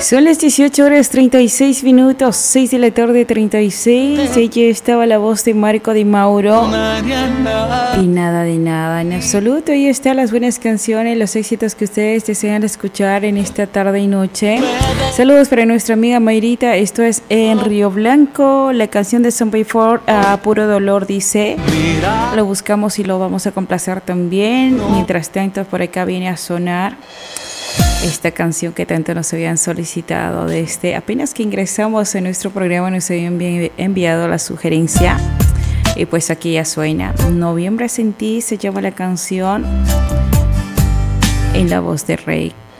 Son las 18 horas 36 minutos, 6 de la tarde 36. Ella estaba la voz de Marco Di Mauro. Y nada de nada, en absoluto. Ahí están las buenas canciones, los éxitos que ustedes desean escuchar en esta tarde y noche. Saludos para nuestra amiga Mayrita. Esto es en Río Blanco. La canción de Zombie Ford, Puro Dolor, dice. Lo buscamos y lo vamos a complacer también. Mientras tanto, por acá viene a sonar esta canción que tanto nos habían solicitado desde apenas que ingresamos en nuestro programa. Nos habían enviado la sugerencia y pues aquí ya suena. Noviembre sin ti se llama la canción, en la voz de Rey.